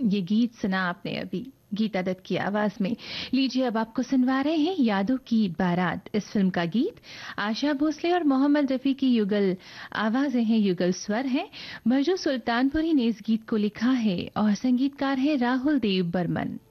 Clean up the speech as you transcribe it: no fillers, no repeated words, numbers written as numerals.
ये गीत सुना आपने अभी गीता दत्त की आवाज में। लीजिए अब आपको सुनवा रहे हैं यादों की बारात, इस फिल्म का गीत। आशा भोसले और मोहम्मद रफी की युगल आवाजें हैं, युगल स्वर हैं। मजरू सुल्तानपुरी ने इस गीत को लिखा है और संगीतकार है राहुल देव बर्मन।